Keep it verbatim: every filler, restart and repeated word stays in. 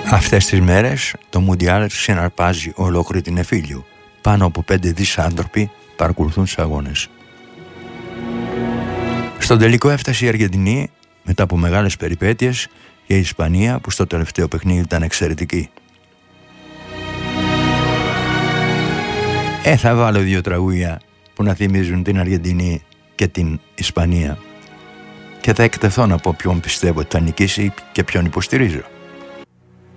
Αυτές τις μέρες το Μουντιάλ συναρπάζει ολόκληρη την Εφήλιο. Πάνω από πέντε δισεκατομμύρια άνθρωποι παρακολουθούν τους αγώνες. Στον τελικό έφτασε η Αργεντινή μετά από μεγάλες περιπέτειες και η Ισπανία που στο τελευταίο παιχνίδι ήταν εξαιρετική. Ε, θα βάλω δύο τραγούδια που να θυμίζουν την Αργεντινή και την Ισπανία και θα εκτεθώ να πω ποιον πιστεύω ότι θα νικήσει και ποιον υποστηρίζω.